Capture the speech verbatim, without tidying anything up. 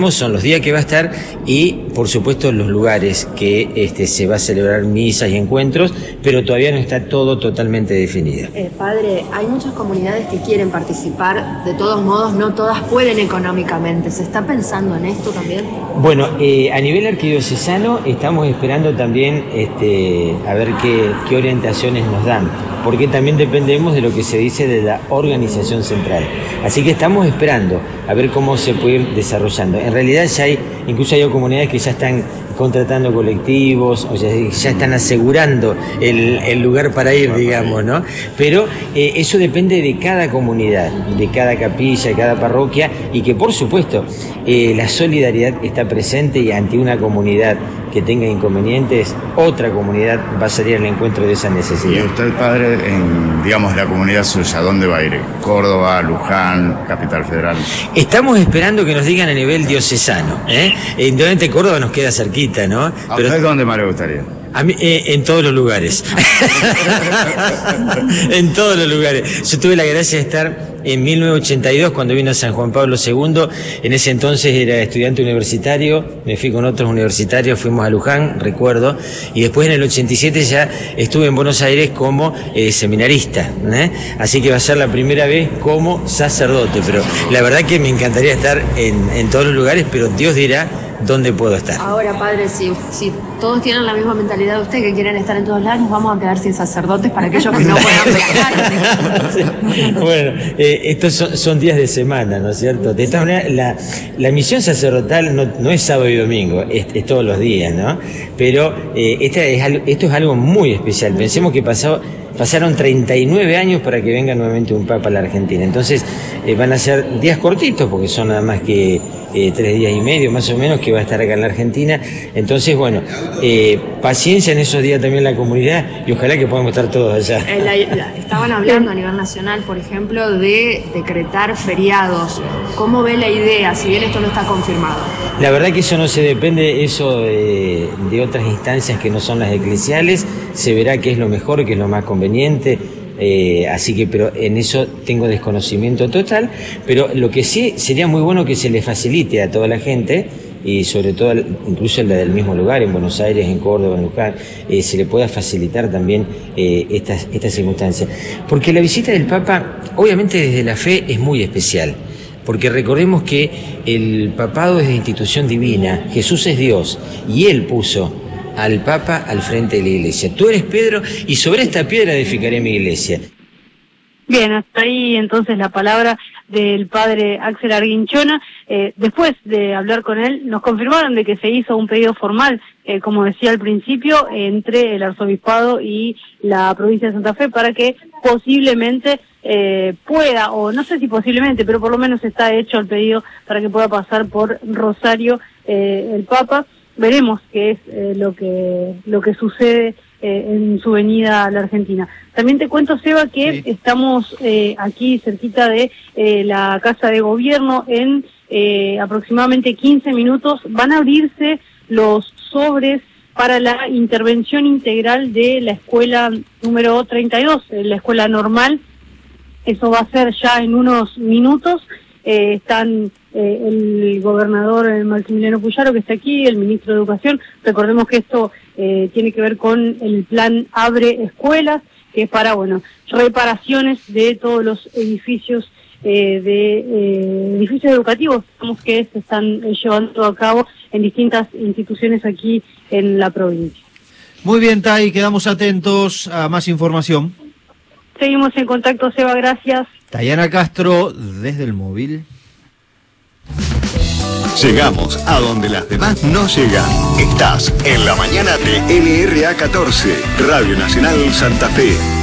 Son los días que va a estar y, por supuesto, los lugares que este, se va a celebrar misas y encuentros, pero todavía no está todo totalmente definido. Eh, padre, hay muchas comunidades que quieren participar, de todos modos no todas pueden económicamente. ¿Se está pensando en esto también? Bueno, eh, a nivel arquidiocesano estamos esperando también este, a ver qué, qué orientaciones nos dan, porque también dependemos de lo que se dice de la organización central. Así que estamos esperando a ver cómo se puede ir desarrollando. En realidad ya hay, incluso hay comunidades que ya están contratando colectivos, o ya, ya están asegurando el, el lugar para ir, digamos, ¿no? Pero eh, eso depende de cada comunidad, de cada capilla, de cada parroquia, y que por supuesto eh, la solidaridad está presente, y ante una comunidad que tenga inconvenientes, otra comunidad va a salir al encuentro de esa necesidad. Y usted, padre, en, digamos, la comunidad suya, ¿dónde va a ir? ¿Córdoba, Luján, Capital Federal? Estamos esperando que nos digan a nivel diocesano, ¿eh? Indudablemente Córdoba nos queda cerquita, ¿no? ¿A Pero usted dónde más le gustaría? A mí, eh, en todos los lugares. En todos los lugares. Yo tuve la gracia de estar en mil novecientos ochenta y dos cuando vino a San Juan Pablo segundo. En ese entonces era estudiante universitario, me fui con otros universitarios, fuimos a Luján, recuerdo, y después en el ochenta y siete ya estuve en Buenos Aires como eh, seminarista, ¿eh? Así que va a ser la primera vez como sacerdote, pero la verdad que me encantaría estar en, en todos los lugares, pero Dios dirá dónde puedo estar. Ahora, padre, si, si todos tienen la misma mentalidad de usted, que quieren estar en todos lados, nos vamos a quedar sin sacerdotes para aquellos que no puedan viajar. Sí. Bueno, eh, estos son, son días de semana, ¿no es cierto? De esta manera, la, la misión sacerdotal no, no es sábado y domingo, es, es todos los días, ¿no? Pero eh, esta es algo, esto es algo muy especial. Pensemos que pasó... Pasaron treinta y nueve años para que venga nuevamente un Papa a la Argentina. Entonces eh, van a ser días cortitos, porque son nada más que eh, tres días y medio, más o menos, que va a estar acá en la Argentina. Entonces, bueno, eh, paciencia en esos días también la comunidad, y ojalá que podamos estar todos allá. Eh, la, la, estaban hablando a nivel nacional, por ejemplo, de decretar feriados. ¿Cómo ve la idea, si bien esto no está confirmado? La verdad que eso no se depende, eso de, de otras instancias que no son las eclesiales. Se verá qué es lo mejor, qué es lo más conveniente, eh, así que pero en eso tengo desconocimiento total, pero lo que sí sería muy bueno que se le facilite a toda la gente, y sobre todo incluso la del mismo lugar, en Buenos Aires, en Córdoba, en Luján, eh, se le pueda facilitar también eh, estas, estas circunstancias. Porque la visita del Papa, obviamente desde la fe, es muy especial. Porque recordemos que el papado es de institución divina, Jesús es Dios, y Él puso al Papa al frente de la Iglesia. Tú eres Pedro, y sobre esta piedra edificaré mi iglesia. Bien, hasta ahí entonces la palabra del padre Axel Arguinchona. Eh, después de hablar con él, nos confirmaron de que se hizo un pedido formal, eh, como decía al principio, entre el arzobispado y la provincia de Santa Fe, para que posiblemente eh, pueda, o no sé si posiblemente, pero por lo menos está hecho el pedido para que pueda pasar por Rosario eh, el Papa. Veremos qué es eh, lo que lo que sucede eh, en su venida a la Argentina. También te cuento, Seba, que sí. estamos eh, aquí cerquita de eh, la Casa de Gobierno. En eh, aproximadamente quince minutos van a abrirse los sobres para la intervención integral de la escuela número treinta y dos, la escuela normal. Eso va a ser ya en unos minutos. Eh, están eh, el gobernador eh, Maximiliano Puyaro, que está aquí, el ministro de Educación. Recordemos que esto eh, tiene que ver con el plan Abre Escuelas, que es para, bueno, reparaciones de todos los edificios eh, de eh, edificios educativos, digamos, que se están eh, llevando a cabo en distintas instituciones aquí en la provincia. Muy bien, Tai, quedamos atentos a más información. Seguimos en contacto, Seba, gracias. Tayana Castro, desde el móvil. Llegamos a donde las demás no llegan. Estás en la mañana de N R A catorce, Radio Nacional Santa Fe.